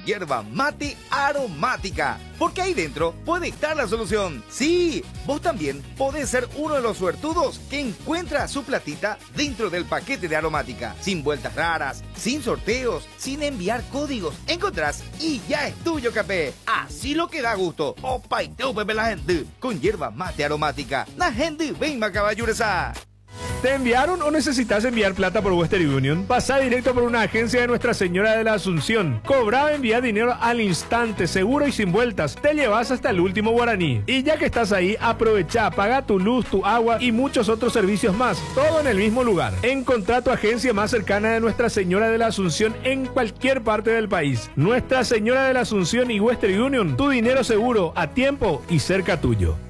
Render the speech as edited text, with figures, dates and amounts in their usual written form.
Yerba Mate Aromática, porque ahí dentro puede estar la solución. Sí, vos también podés ser uno de los suertudos que encuentra su platita dentro del paquete de aromática. Sin vueltas raras, sin sorteos, sin enviar códigos. Encontrás y ya es tuyo, capé. Así lo que da gusto. Opa y teo, pepe, la gente. Con Yerba Mate Aromática. La gente venga, caballuresa. ¿Te enviaron o necesitas enviar plata por Western Union? Pasa directo por una agencia de Nuestra Señora de la Asunción. Cobra, envía dinero al instante, seguro y sin vueltas. Te llevas hasta el último guaraní. Y ya que estás ahí, aprovecha, paga tu luz, tu agua y muchos otros servicios más. Todo en el mismo lugar. Encontrá tu agencia más cercana de Nuestra Señora de la Asunción en cualquier parte del país. Nuestra Señora de la Asunción y Western Union. Tu dinero seguro, a tiempo y cerca tuyo.